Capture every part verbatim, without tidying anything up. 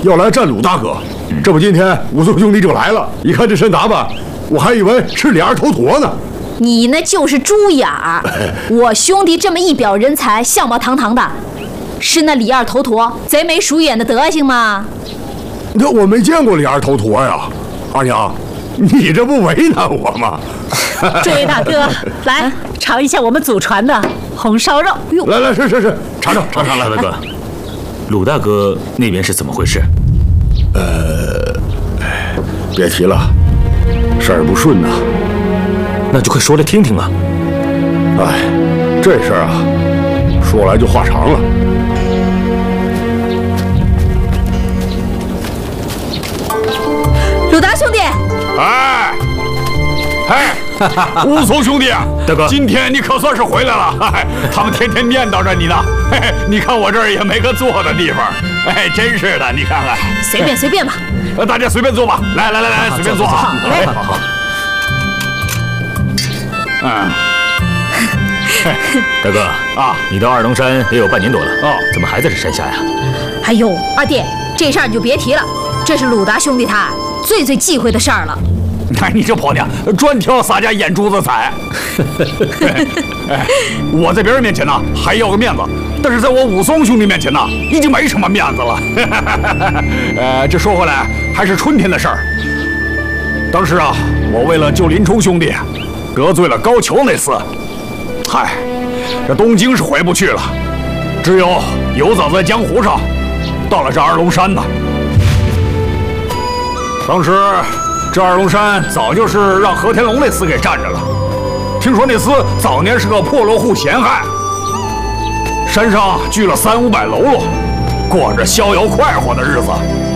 要来战鲁大哥。这不，今天武松兄弟就来了。一看这身打扮，我还以为是李二头陀呢。 你那就是猪眼儿。我兄弟这么一表人才，相貌堂堂的，是那李二头陀贼眉鼠眼的德行吗？ 那我没见过李二头陀呀。二娘，你这不为难我吗？ 这位大哥，来尝一下我们祖传的红烧肉。 来来，是是是，尝尝尝尝来， 大哥。鲁大哥那边是怎么回事？ 呃，别提了，事儿不顺呐。 那就快说来听听啊！ 哎，这事儿啊，说来就话长了。 鲁达兄弟， 哎，哎，武松兄弟， 大哥， 今天你可算是回来了。哎，他们天天念叨着你呢。嘿，你看我这儿也没个坐的地方。哎，真是的，你看看。 随便随便吧。 大家随便坐吧。来来来来，随便坐啊。 来，好好。 嗯， 大哥啊，你到二龙山也有半年多了哦，怎么还在这山下呀？ 哎呦，二弟，这事儿你就别提了，这是鲁达兄弟他最最忌讳的事儿了。 哎，你这婆娘专挑洒家眼珠子踩。哎，我在别人面前呢还要个面子，但是在我武松兄弟面前呢，已经没什么面子了。呃，这说回来还是春天的事儿。当时啊，我为了救林冲兄弟，得罪了高俅那厮，嗨，这东京是回不去了，只有游走在江湖上，到了这二龙山呢。当时这二龙山早就是让何天龙那厮给占着了，听说那厮早年是个破落户闲汉，山上聚了三五百喽啰，过着逍遥快活的日子。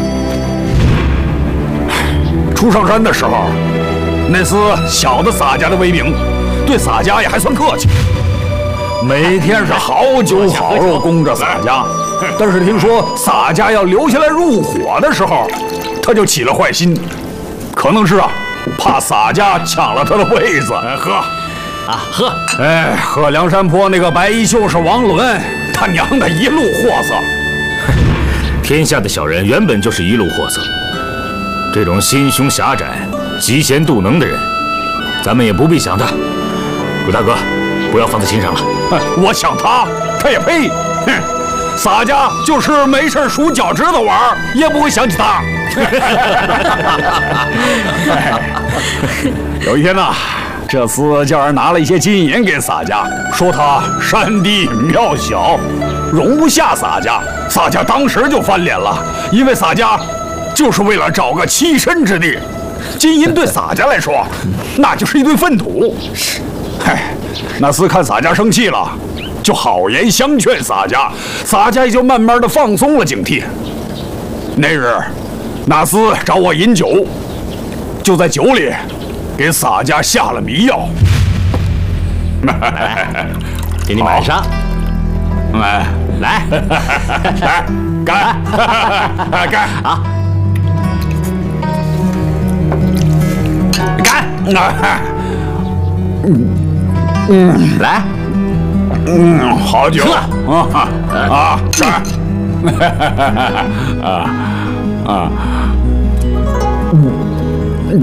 初上山的时候，那厮晓得洒家的威名，对洒家也还算客气，每天是好酒好肉供着洒家。但是听说洒家要留下来入伙的时候，他就起了坏心，可能是啊，怕洒家抢了他的位子。哎，喝啊喝！ 哎，喝梁山泊那个白衣秀士王伦，他娘的一路货色。 天下的小人原本就是一路货色，这种心胸狭窄、嫉贤妒能的人，咱们也不必想他。鲁大哥，不要放在心上了。 我想他，他也配。哼，洒家就是没事数脚趾头玩，也不会想起他。有一天呢，这厮叫人拿了一些金银给洒家，说他山低庙小，容不下洒家。洒家当时就翻脸了，因为洒家就是为了找个栖身之地，金银对洒家来说，那就是一堆粪土。嗨，那厮看洒家生气了，就好言相劝洒家，洒家也就慢慢的放松了警惕。那日，那厮找我饮酒，就在酒里给洒家下了迷药。 给你满上。 来来来，干！干！ 好， 干！ 嗯嗯，来， 嗯，好酒喝啊啊！干！啊啊！嗯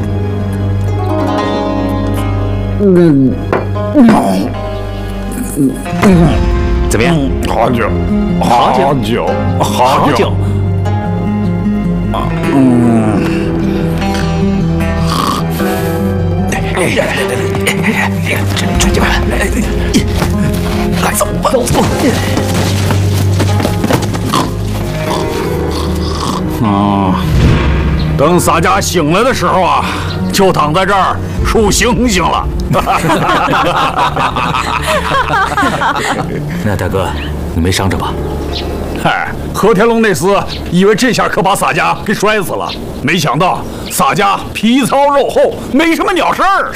嗯嗯嗯。 怎么样？ 好酒， 好酒， 好酒，好酒。啊，嗯。哎呀，出去吧，来，走吧，走走。啊，等洒家醒来的时候啊，就躺在这儿数星星了。 那大哥，你没伤着吧？ 嗨，何天龙那厮以为这下可把洒家给摔死了，没想到洒家皮糙肉厚，没什么鸟事儿。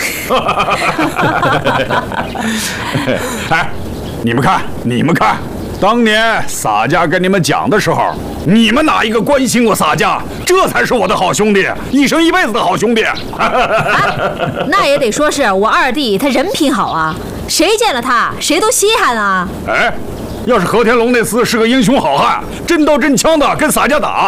哎，你们看，你们看，当年洒家跟你们讲的时候，你们哪一个关心过洒家？这才是我的好兄弟，一生一辈子的好兄弟。啊， 那也得说是我二弟他人品好啊，谁见了他谁都稀罕啊。 哎，要是何天龙那厮是个英雄好汉，真刀真枪的跟洒家打，